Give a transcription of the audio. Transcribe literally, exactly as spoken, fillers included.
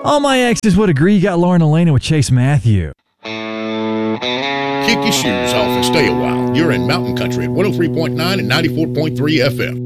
All my exes would agree you got Lauren Elena with Chase Matthew. Kick your shoes off and stay a while. You're in Mountain Country at one oh three point nine and ninety-four point three F M.